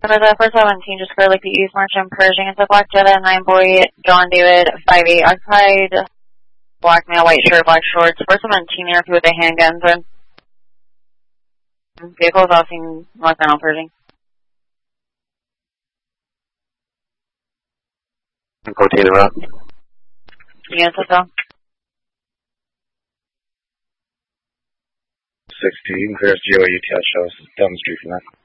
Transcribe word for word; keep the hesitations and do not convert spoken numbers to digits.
For the four seventeen, just for like the East March and Pershing, it's a black Jetta, nine boy, John David, five eight occupied, black male, white shirt, black shorts, four seventeen, R P with a handgun, so vehicle crossing northbound Pershing. fourteen around. Units as well. sixteen, clears G O U T S shows down the street from that.